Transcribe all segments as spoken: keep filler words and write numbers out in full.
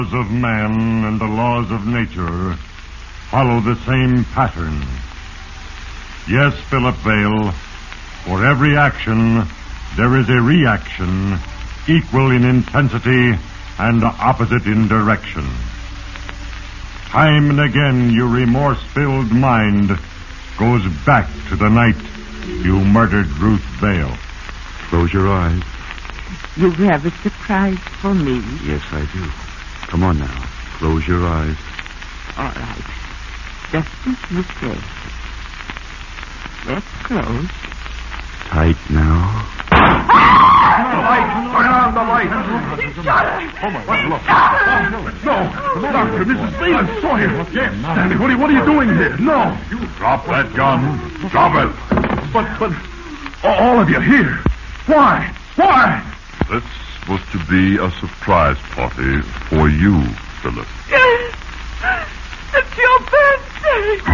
laws of man and the laws of nature follow the same pattern. Yes, Philip Vale, for every action there is a reaction equal in intensity and opposite in direction. Time and again your remorse-filled mind goes back to the night you murdered Ruth Vale. Close your eyes. You have a surprise for me. Yes, I do. Come on now. Close your eyes. All right. Just as you say. Let's close. Tight now. The light! Turn on the light! He shot her! Oh, my God, look. No, Doctor, Missus Phelan, Sawyer. Yes. Stanley, what are, you, what are you doing here? No. You drop that gun. Drop it. But, but, all of you here. Why? Why? This was to be a surprise party for you, Philip. It's your birthday!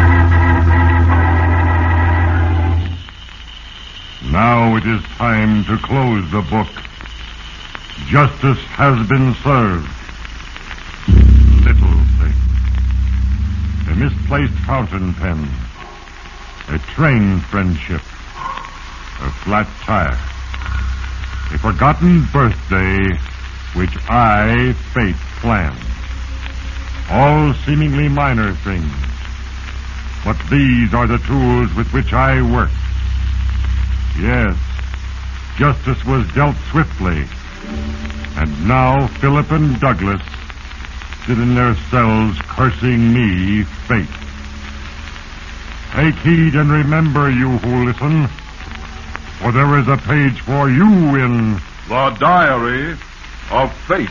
Now it is time to close the book. Justice has been served. Little thing. A misplaced fountain pen. A train friendship. A flat tire. A forgotten birthday which I, fate, planned. All seemingly minor things. But these are the tools with which I work. Yes, justice was dealt swiftly. And now Philip and Douglas sit in their cells cursing me, fate. Take heed and remember, you who listen, for there is a page for you in The Diary of Fate.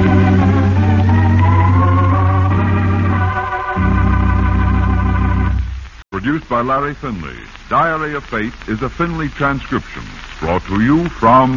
Produced by Larry Finley. Diary of Fate is a Finley transcription brought to you from